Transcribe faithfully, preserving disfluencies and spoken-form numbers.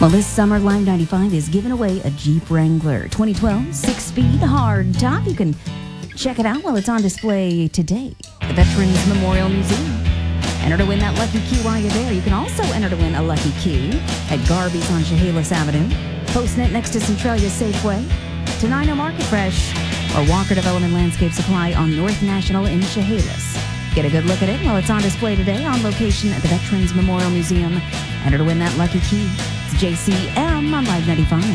Well, this summer, Live ninety-five is giving away a Jeep Wrangler twenty twelve six-speed hard top. You can check it out while it's on display today at the Veterans Memorial Museum. Enter to win that lucky key while you're there. You can also enter to win a lucky key at Garvey's on Chehalis Avenue, Postnet next to Centralia Safeway, Tenino Market Fresh, or Walker Development Landscape Supply on North National in Chehalis. Get a good look at it while it's on display today on location at the Veterans Memorial Museum. Enter to win that lucky key. It's J C M on Live ninety-five.